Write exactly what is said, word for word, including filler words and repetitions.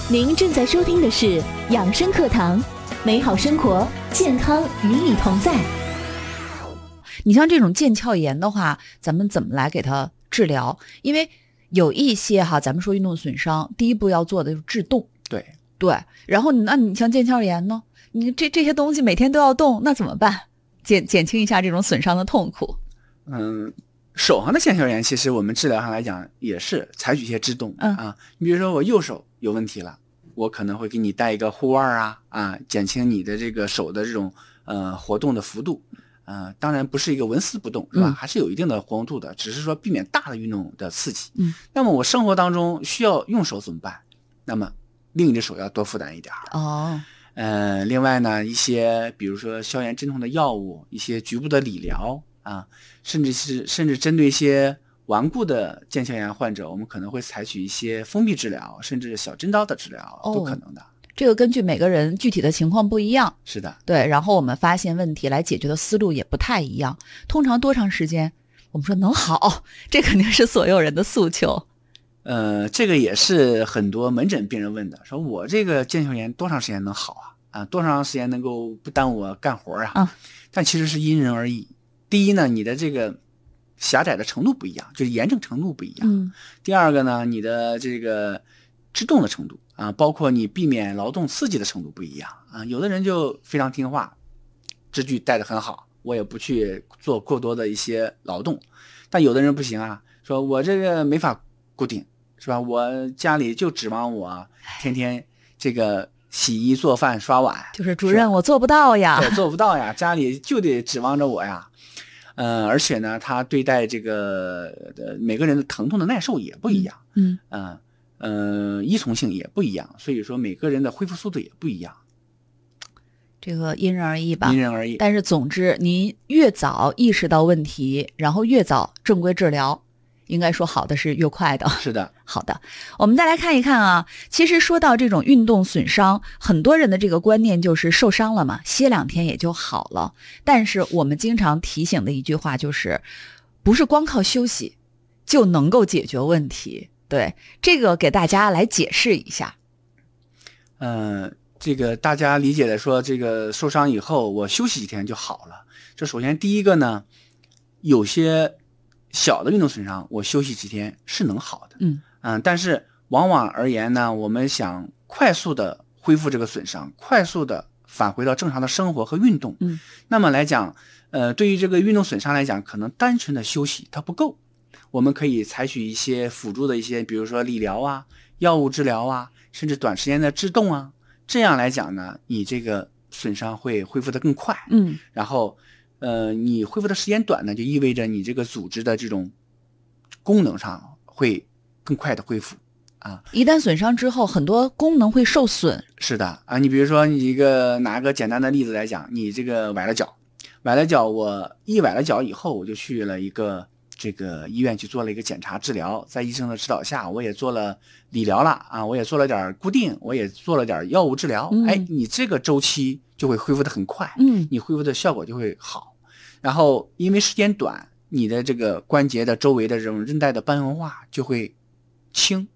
您正在收听的是养生课堂，美好生活，健康与你同在。 你像这种腱鞘炎的话，咱们怎么来给它治疗？因为有一些哈，咱们说运动损伤，第一步要做的就是制动。 对对，然后那你像腱鞘炎呢，你这这些东西每天都要动，那怎么办？减减轻一下这种损伤的痛苦。 嗯，手上的腱鞘炎，其实我们治疗上来讲也是采取一些制动、 嗯、 啊。你比如说我右手有问题了，我可能会给你带一个护腕啊啊，减轻你的这个手的这种呃活动的幅度。呃，当然不是一个纹丝不动，是吧？嗯、还是有一定的活动度的，只是说避免大的运动的刺激。 嗯， 那么我生活当中需要用手怎么办？那么另一只手要多负担一点。 哦， 呃，另外呢，一些比如说消炎镇痛的药物，一些局部的理疗啊，甚至是甚至针对一些顽固的腱鞘炎患者，我们可能会采取一些封闭治疗，甚至小针刀的治疗、哦、都可能的。 这个根据每个人具体的情况不一样。 是的， 对，然后我们发现问题来解决的思路也不太一样。通常多长时间我们说能好，这肯定是所有人的诉求。 呃，这个也是很多门诊病人问的，说我这个腱鞘炎多长时间能好啊？啊，多长时间能够不耽误我干活啊？ 啊， 但其实是因人而异。第一呢，你的这个狭窄的程度不一样，就是炎症程度不一样。 嗯。 第二个呢，你的这个制动的程度啊，包括你避免劳动刺激的程度不一样啊。有的人就非常听话，支具带得很好，我也不去做过多的一些劳动。但有的人不行啊，说我这个没法固定，是吧？我家里就指望我天天这个洗衣做饭刷碗， 就是主任我做不到呀， 我做不到呀，家里就得指望着我呀。呃，而且呢，他对待这个呃每个人的疼痛的耐受也不一样， 嗯嗯呃依从性也不一样，所以说每个人的恢复速度也不一样。 这个因人而异吧， 因人而异。 但是总之，您越早意识到问题，然后越早正规治疗，应该说好的是越快的。 是的， 好的，我们再来看一看啊。其实说到这种运动损伤，很多人的这个观念就是受伤了嘛，歇两天也就好了。但是我们经常提醒的一句话就是，不是光靠休息就能够解决问题。对，这个给大家来解释一下。 嗯、呃，这个大家理解的说，这个受伤以后我休息几天就好了。这首先第一个呢，有些小的运动损伤，我休息几天是能好的， 嗯嗯，但是往往而言呢，我们想快速的恢复这个损伤，快速的返回到正常的生活和运动， 嗯， 那么来讲，呃，对于这个运动损伤来讲，可能单纯的休息它不够，我们可以采取一些辅助的一些，比如说理疗啊、药物治疗啊，甚至短时间的制动啊，这样来讲呢，你这个损伤会恢复得更快， 嗯， 然后。呃，你恢复的时间短呢，就意味着你这个组织的这种功能上会更快的恢复啊。 一旦损伤之后，很多功能会受损。 是的啊，你比如说你一个拿个简单的例子来讲，你这个崴了脚，崴了脚，我一崴了脚以后，我就去了一个这个医院去做了一个检查治疗，在医生的指导下，我也做了理疗了啊，我也做了点固定，我也做了点药物治疗，嗯、哎，你这个周期就会恢复得很快， 嗯， 你恢复的效果就会好。然后因为时间短，你的这个关节的周围的这种韧带的瘢痕化就会轻